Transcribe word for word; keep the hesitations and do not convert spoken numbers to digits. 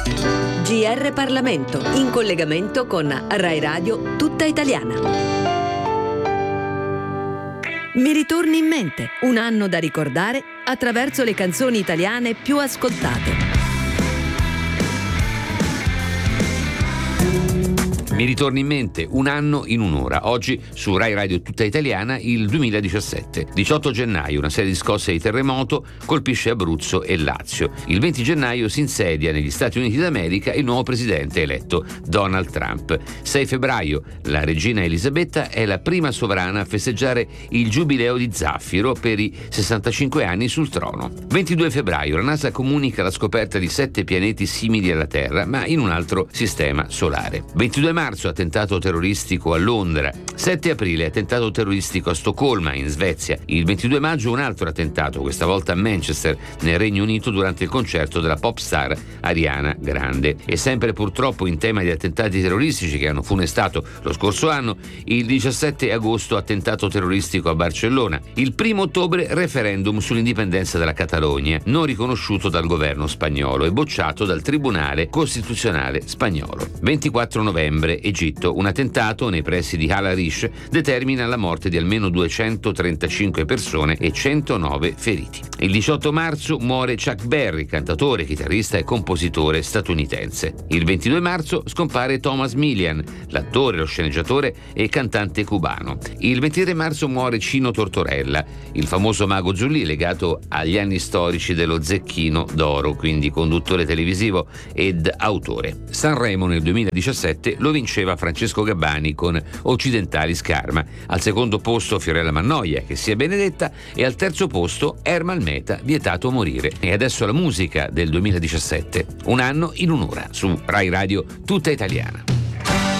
G R Parlamento, in collegamento con Rai Radio Tutta Italiana. Mi ritorni in mente, un anno da ricordare attraverso le canzoni italiane più ascoltate. Mi ritorni in mente, un anno in un'ora. Oggi su Rai Radio Tutta Italiana il duemiladiciassette. diciotto gennaio, una serie di scosse di terremoto colpisce Abruzzo e Lazio. Il venti gennaio si insedia negli Stati Uniti d'America il nuovo presidente eletto, Donald Trump. sei febbraio, la regina Elisabetta è la prima sovrana a festeggiare il giubileo di Zaffiro per i sessantacinque anni sul trono. ventidue febbraio, la NASA comunica la scoperta di sette pianeti simili alla Terra, ma in un altro sistema solare. ventidue marzo, attentato terroristico a Londra. sette aprile, attentato terroristico a Stoccolma, in Svezia. Il ventidue maggio un altro attentato, questa volta a Manchester, nel Regno Unito, durante il concerto della pop star Ariana Grande. E sempre purtroppo in tema di attentati terroristici che hanno funestato lo scorso anno, il diciassette agosto attentato terroristico a Barcellona. Il primo ottobre referendum sull'indipendenza della Catalogna, non riconosciuto dal governo spagnolo e bocciato dal Tribunale Costituzionale spagnolo. ventiquattro novembre, Egitto, un attentato nei pressi di Al Arish determina la morte di almeno duecentotrentacinque persone e centonove feriti. Il diciotto marzo muore Chuck Berry, cantatore, chitarrista e compositore statunitense. Il ventidue marzo scompare Thomas Milian, l'attore, lo sceneggiatore e cantante cubano. Il ventitré marzo muore Cino Tortorella, il famoso mago Zurlì legato agli anni storici dello Zecchino d'Oro, quindi conduttore televisivo ed autore. Sanremo nel duemiladiciassette lo vinceva Francesco Gabbani con Occidentali Scarma, al secondo posto Fiorella Mannoia, Che sia benedetta, e al terzo posto Ermal Meta, Vietato morire. E adesso la musica del duemiladiciassette, un anno in un'ora, su Rai Radio Tutta Italiana.